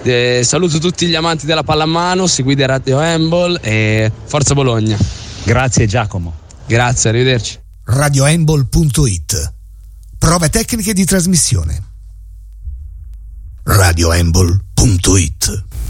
Saluto tutti gli amanti della pallamano, seguite Radio Handball e Forza Bologna. Grazie Giacomo. Grazie, arrivederci. radiohandball.it. Prove tecniche di trasmissione. radiohandball.it.